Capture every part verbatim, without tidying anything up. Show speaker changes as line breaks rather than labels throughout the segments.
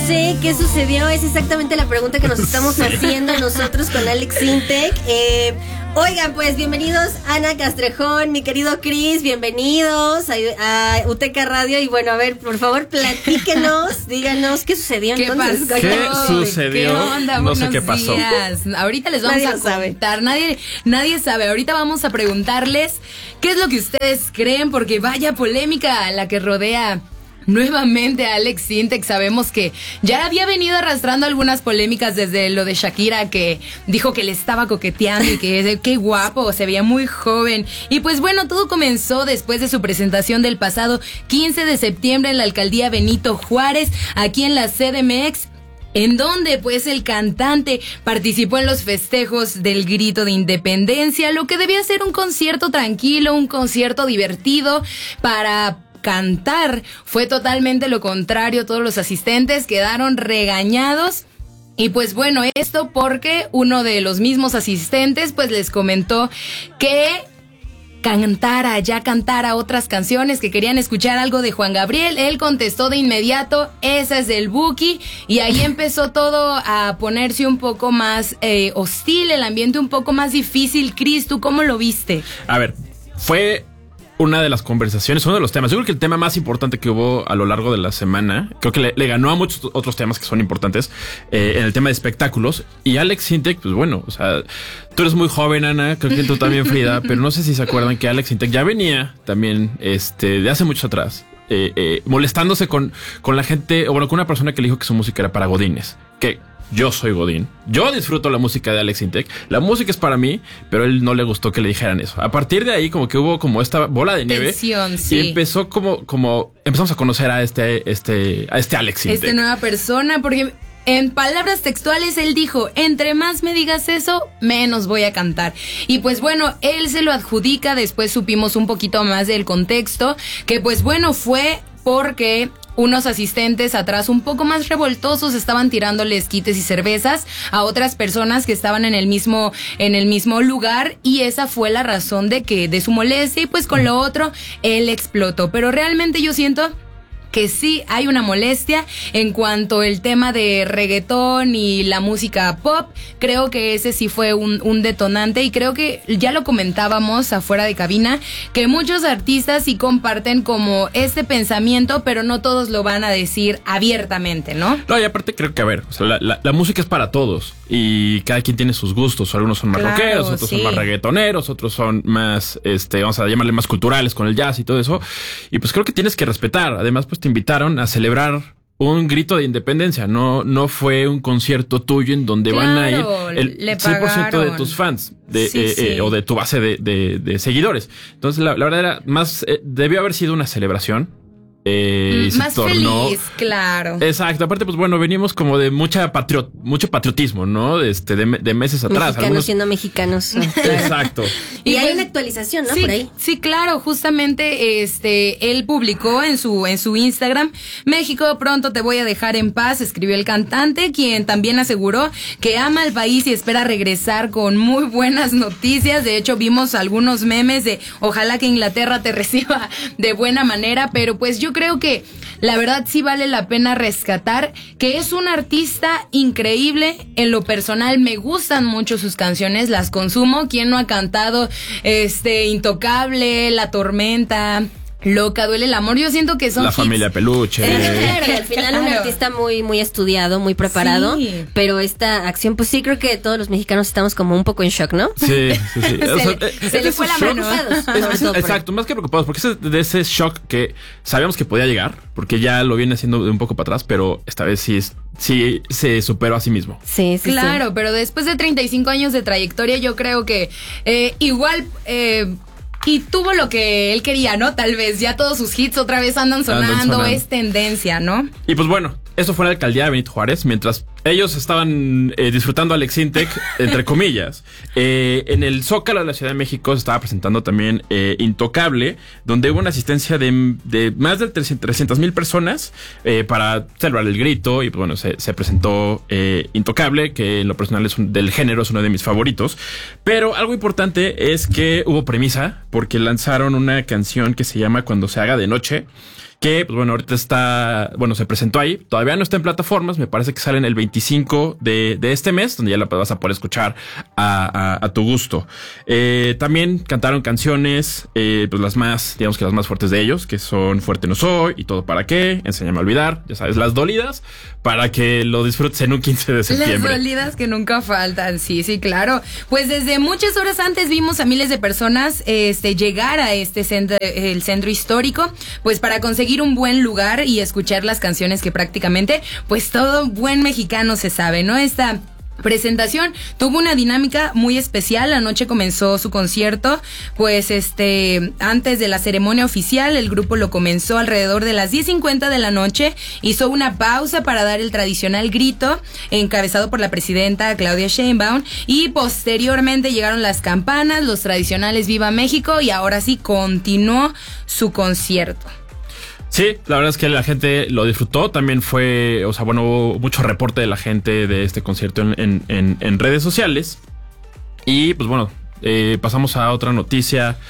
sé qué sucedió. Es exactamente la pregunta que nos estamos sí. haciendo nosotros con Alex Sintek. Eh, oigan, pues bienvenidos Ana Castrejón, mi querido Chris, bienvenidos a, a U T E C A Radio. Y bueno, a ver, por favor, platíquenos, díganos qué sucedió
¿Qué
entonces.
Pasó?
¿Qué sucedió?
¿Qué onda?
No
Buenos
sé qué pasó.
días. Ahorita les vamos
Nadie
a
lo sabe.
contar. Nadie, nadie sabe. Ahorita vamos a preguntarles qué es lo que ustedes creen, porque vaya polémica la que rodea nuevamente a Alex Sintek. Sabemos que ya había venido arrastrando algunas polémicas desde lo de Shakira, que dijo que le estaba coqueteando y que qué guapo, se veía muy joven. Y pues bueno, todo comenzó después de su presentación del pasado quince de septiembre en la alcaldía Benito Juárez, aquí en la C D M X, en donde pues el cantante participó en los festejos del Grito de Independencia, lo que debía ser un concierto tranquilo, un concierto divertido para cantar. Fue totalmente lo contrario. Todos los asistentes quedaron regañados. Y pues bueno, esto porque uno de los mismos asistentes pues les comentó que cantara, ya cantara otras canciones, que querían escuchar algo de Juan Gabriel. Él contestó de inmediato, esa es del Buki, y ahí empezó todo a ponerse un poco más eh, hostil, el ambiente un poco más difícil. Chris, ¿tú cómo lo viste?
A ver, fue una de las conversaciones, uno de los temas. Yo creo que el tema más importante que hubo a lo largo de la semana, creo que le, le ganó a muchos otros temas que son importantes, eh, en el tema de espectáculos. Y Alex Sintek, pues bueno, o sea, tú eres muy joven, Ana, creo que tú también, Frida, pero no sé si se acuerdan que Alex Sintek ya venía también, este, de hace mucho atrás, eh, eh, molestándose con, con la gente, o bueno, con una persona que le dijo que su música era para godines, que yo soy godín. Yo disfruto la música de Alex Sintek. La música es para mí, pero a él no le gustó que le dijeran eso. A partir de ahí, como que hubo como esta bola de nieve.
Tensión, sí.
Y empezó como, como empezamos a conocer a este, este, a este Alex Sintek.
Esta nueva persona, porque en palabras textuales él dijo, entre más me digas eso, menos voy a cantar. Y pues bueno, él se lo adjudica. Después supimos un poquito más del contexto, que pues bueno, fue porque unos asistentes atrás un poco más revoltosos estaban tirándoles quites y cervezas a otras personas que estaban en el mismo en el mismo lugar, y esa fue la razón de que de su molestia, y pues con lo otro él explotó. Pero realmente yo siento que sí hay una molestia en cuanto al tema de reggaetón y la música pop. Creo que ese sí fue un, un detonante, y creo que ya lo comentábamos afuera de cabina, que muchos artistas sí comparten como este pensamiento, pero no todos lo van a decir abiertamente, ¿no?
No, y aparte creo que, a ver, o sea, la, la, la música es para todos y cada quien tiene sus gustos. Algunos son más
Claro,
rockeros, otros
sí.
son más reggaetoneros, otros son más, este, vamos a llamarle más culturales con el jazz y todo eso. Y pues creo que tienes que respetar. Además, pues te invitaron a celebrar un grito de independencia. No, no fue un concierto tuyo en donde
Claro,
van a ir el
le
cien por ciento de
pagaron.
tus fans de,
Sí,
eh,
sí.
eh, o de tu base de, de, de seguidores. Entonces, la, la verdad era más, eh, debió haber sido una celebración. Eh, y se
Más
tornó-
feliz, claro.
Exacto, aparte pues bueno, venimos como de mucha patriot, mucho patriotismo, ¿no? De, este, de, de meses atrás.
Mexicanos
Algunos-
siendo mexicanos.
Exacto.
Y,
Y
hay
pues,
una actualización, ¿no?
Sí,
Por ahí.
sí, claro, justamente este él publicó en su en su Instagram: México, pronto te voy a dejar en paz, escribió el cantante, quien también aseguró que ama al país y espera regresar con muy buenas noticias. De hecho, vimos algunos memes de ojalá que Inglaterra te reciba de buena manera, pero pues yo creo que la verdad sí vale la pena rescatar que es un artista increíble. En lo personal me gustan mucho sus canciones, las consumo. ¿Quién no ha cantado este Intocable, La Tormenta, Loca, Duele el Amor? Yo siento que son
La
hits.
familia Peluche.
Claro, y al final un
Claro.
artista muy, muy estudiado, muy preparado.
Sí.
Pero esta acción, pues sí, creo que todos los mexicanos estamos como un poco en shock, ¿no?
Sí, sí, sí.
Se
O sea,
le-
eh,
se
es
le
de
fue
esos
la
shocks-
mano.
Preocupados,
es-
sobre
es-
todo por
exacto, más que preocupados, porque es de ese shock que sabíamos que podía llegar, porque ya lo viene haciendo de un poco para atrás, pero esta vez sí, es- sí se superó a sí mismo.
Sí, sí,
Claro, pero después de treinta y cinco años de trayectoria, yo creo que eh, igual eh, y tuvo lo que él quería, ¿no? Tal vez ya todos sus hits otra vez andan
Andan
sonando,
sonando.
es tendencia, ¿no?
Y pues bueno, eso fue en la alcaldía de Benito Juárez, mientras ellos estaban eh, disfrutando a Alex Sintek, entre comillas. Eh, en el Zócalo de la Ciudad de México se estaba presentando también eh, Intocable, donde hubo una asistencia de, de más de trescientas mil personas eh, para celebrar el grito. Y pues bueno, se, se presentó eh, Intocable, que en lo personal es un, del género, es uno de mis favoritos. Pero algo importante es que hubo premisa, porque lanzaron una canción que se llama Cuando se haga de noche, que, pues bueno, ahorita está, bueno, se presentó ahí, todavía no está en plataformas, me parece que salen el veinticinco de, de este mes, donde ya la vas a poder escuchar a, a, a tu gusto. Eh, también cantaron canciones, eh, pues las más, digamos que las más fuertes de ellos, que son Fuerte No Soy y Todo Para Qué, Enséñame a Olvidar, ya sabes, las dolidas, para que lo disfrutes en un quince de septiembre.
Las dolidas que nunca faltan, sí, sí, claro. Pues desde muchas horas antes vimos a miles de personas este, llegar a este centro, el centro histórico, pues para conseguir un buen lugar y escuchar las canciones que prácticamente, pues todo buen mexicano se sabe, ¿no? Esta presentación tuvo una dinámica muy especial. Anoche comenzó su concierto, pues este antes de la ceremonia oficial el grupo lo comenzó alrededor de las diez cincuenta de la noche, hizo una pausa para dar el tradicional grito encabezado por la presidenta Claudia Sheinbaum y posteriormente llegaron las campanas, los tradicionales Viva México y ahora sí continuó su concierto.
Sí, la verdad es que la gente lo disfrutó. También fue, o sea, bueno, hubo mucho reporte de la gente de este concierto en, en, en, en redes sociales. Y pues bueno, eh, pasamos a otra noticia.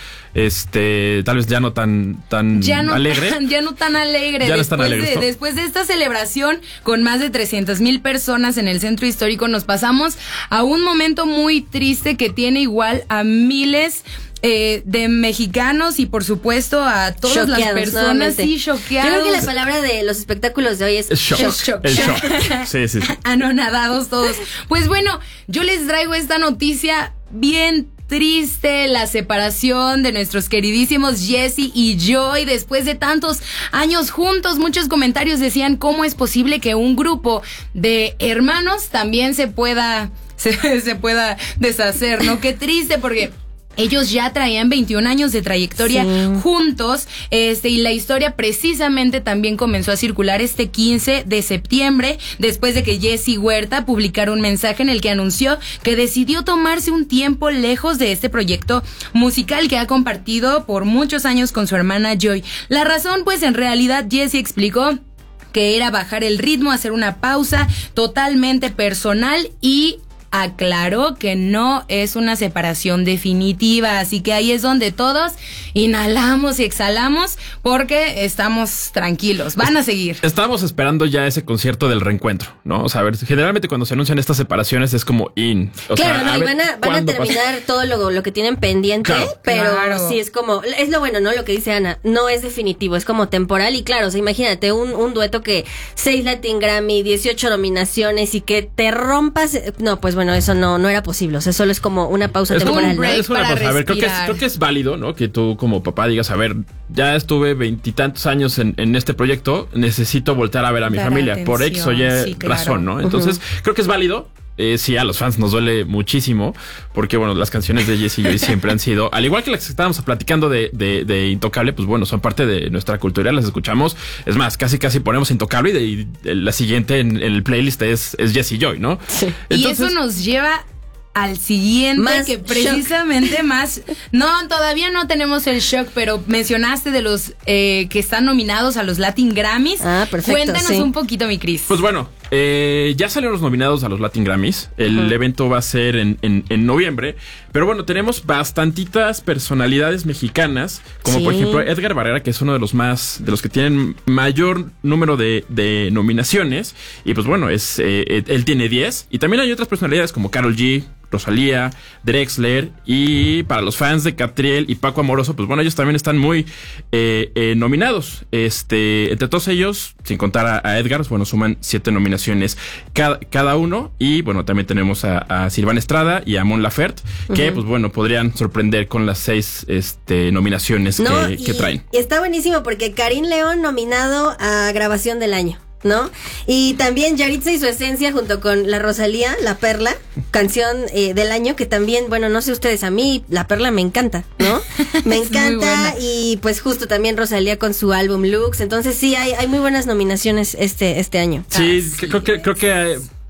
Este, tal vez ya no tan, tan
ya no
alegre.
Tan, ya no tan alegre.
Ya no
después,
tan alegre,
de,
¿no?
después de esta celebración con más de trescientas mil personas en el centro histórico, nos pasamos a un momento muy triste que tiene igual a miles Eh, de mexicanos y por supuesto a todas
choqueados,
las personas
nuevamente.
sí choqueados.
Yo creo que la palabra de los espectáculos de hoy es,
Es shock.
shock. shock.
El shock. Sí, sí, sí.
Anonadados todos. Pues bueno, yo les traigo esta noticia bien triste, la separación de nuestros queridísimos Jessie y Joy después de tantos años juntos. Muchos comentarios decían cómo es posible que un grupo de hermanos también se pueda se, se pueda deshacer, ¿no? Qué triste, porque ellos ya traían veintiún años de trayectoria sí. juntos, este, y la historia precisamente también comenzó a circular este quince de septiembre, después de que Jessie Huerta publicara un mensaje en el que anunció que decidió tomarse un tiempo lejos de este proyecto musical que ha compartido por muchos años con su hermana Joy. La razón, pues en realidad Jessie explicó que era bajar el ritmo, hacer una pausa totalmente personal y aclaró que no es una separación definitiva, así que ahí es donde todos inhalamos y exhalamos porque estamos tranquilos, van a seguir.
Estábamos esperando ya ese concierto del reencuentro, ¿no? O sea, a ver, generalmente cuando se anuncian estas separaciones es como in. O
claro,
sea,
no,
a
y
ver,
van a, van a terminar pasa? todo lo, lo que tienen pendiente, claro, pero claro. sí es como, es lo bueno, ¿no? Lo que dice Ana, no es definitivo, es como temporal y claro, o sea, imagínate un, un dueto que seis Latin Grammy, dieciocho nominaciones y que te rompas, no, pues bueno, eso no, no era posible, o sea, solo es como una pausa
es
temporal.
Un
¿no?
es una pausa, a ver, creo que, es, creo que es válido, ¿no? Que tú como papá digas, a ver, ya estuve veintitantos años en, en este proyecto, necesito voltear a ver a mi Dar familia, atención, por X o Y sí, claro. razón, ¿no? Entonces, uh-huh. creo que es válido. Eh, sí, a los fans nos duele muchísimo, porque bueno, las canciones de Jessie y Joy siempre han sido, al igual que las que estábamos platicando de, de, de Intocable, pues bueno, son parte de nuestra cultura, las escuchamos, es más, casi casi ponemos Intocable y, de, y de la siguiente en, en el playlist es, es Jessie y Joy, ¿no?
Sí. Entonces, y eso nos lleva al siguiente, más que precisamente shock. más, no, todavía no tenemos el shock, pero mencionaste de los eh, que están nominados a los Latin Grammys.
Ah, perfecto.
Cuéntanos sí. un poquito, mi Cris.
Pues bueno, eh, ya salieron los nominados a los Latin Grammys. El uh-huh. evento va a ser en, en, en noviembre. Pero bueno, tenemos bastantitas personalidades mexicanas, como sí. por ejemplo Edgar Barrera, que es uno de los más, de los que tienen mayor número de, de nominaciones. Y pues bueno, es eh, él tiene diez. Y también hay otras personalidades como Karol G, Rosalía, Drexler, y para los fans de Catriel y Paco Amoroso, pues bueno, ellos también están muy eh, eh, nominados. Este, entre todos ellos, sin contar a, a Edgar, bueno, suman siete nominaciones cada, cada uno. Y bueno, también tenemos a, a Silvana Estrada y a Mon Laferte, que uh-huh. pues bueno, podrían sorprender con las seis este, nominaciones no, que, que traen.
Está buenísimo porque Karim León nominado a Grabación del Año, ¿no? Y también Yaritza y su esencia junto con la Rosalía, La Perla, canción eh, del año, que también, bueno, no sé ustedes, a mí La Perla me encanta, ¿no? Me encanta. Y pues justo también Rosalía con su álbum Lux. Entonces sí, hay, hay muy buenas nominaciones este, este año.
Sí, ah, sí, creo que, creo que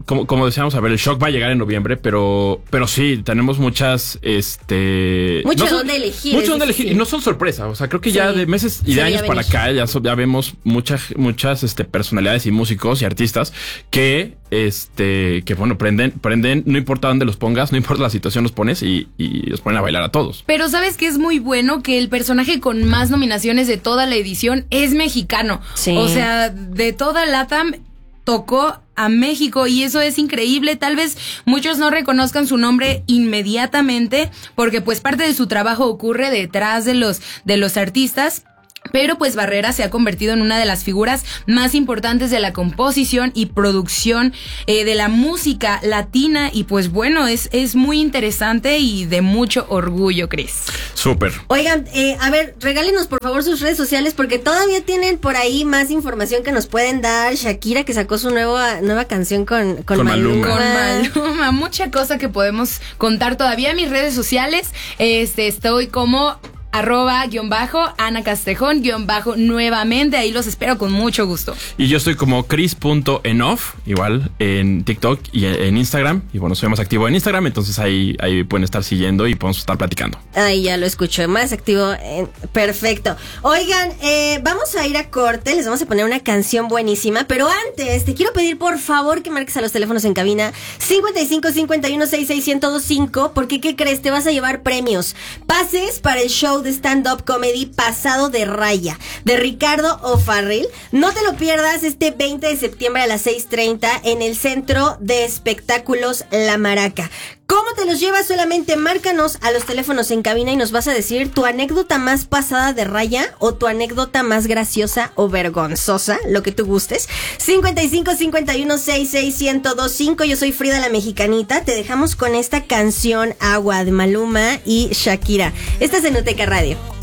como, como decíamos, a ver, el shock va a llegar en noviembre, pero, pero sí, tenemos muchas, este...
Mucho
no son,
donde elegir.
Mucho donde elegir, y no son sorpresa, o sea, creo que sí. ya de meses y de años para acá ya, ya vemos muchas, muchas, este, personalidades y músicos y artistas que, este, que bueno, prenden, prenden, no importa dónde los pongas, no importa la situación, los pones y, y los ponen a bailar a todos.
Pero ¿sabes qué es muy bueno? Que el personaje con más nominaciones de toda la edición es mexicano.
Sí.
O sea, de toda LATAM tocó a México y eso es increíble. Tal vez muchos no reconozcan su nombre inmediatamente porque pues parte de su trabajo ocurre detrás de los, de los artistas. Pero pues Barrera se ha convertido en una de las figuras más importantes de la composición y producción eh, de la música latina y pues bueno, es, es muy interesante y de mucho orgullo, Cris.
Súper.
Oigan, eh, a ver, regálenos por favor sus redes sociales porque todavía tienen por ahí más información que nos pueden dar. Shakira que sacó su nueva, nueva canción con, con,
con
Maluma.
Maluma.
Con Maluma, mucha cosa que podemos contar todavía en mis redes sociales. Este, estoy como... arroba guión bajo Ana Castrejón guión bajo nuevamente, ahí los espero con mucho gusto.
Y yo estoy como Cris.enoff, igual en TikTok y en Instagram, y bueno, soy más activo en Instagram, entonces ahí, ahí pueden estar siguiendo y podemos estar platicando.
Ahí ya lo escucho, más activo, en... perfecto. Oigan, eh, vamos a ir a corte, les vamos a poner una canción buenísima, pero antes te quiero pedir por favor que marques a los teléfonos en cabina cincuenta y cinco cincuenta y uno sesenta y seis ciento veinticinco, porque ¿qué crees? Te vas a llevar premios, pases para el show de stand-up comedy Pasado de Raya de Ricardo O'Farrill. No te lo pierdas este veinte de septiembre a las seis treinta en el Centro de Espectáculos La Maraca. ¿Cómo te los llevas? Solamente márcanos a los teléfonos en cabina y nos vas a decir tu anécdota más pasada de raya o tu anécdota más graciosa o vergonzosa, lo que tú gustes. cincuenta y cinco cincuenta y uno sesenta y seis ciento veinticinco. Yo soy Frida la Mexicanita. Te dejamos con esta canción Agua de Maluma y Shakira. Esta es en Uteca Radio.